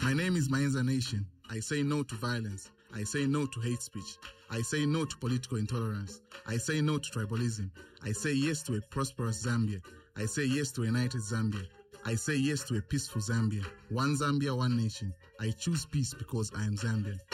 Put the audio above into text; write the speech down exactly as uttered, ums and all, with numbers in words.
My name is Mainza Nation. I say no to violence. I say no to hate speech. I say no to political intolerance. I say no to tribalism. I say yes to a prosperous Zambia. I say yes to a united Zambia. I say yes to a peaceful Zambia. One Zambia, one nation. I choose peace because I am Zambian.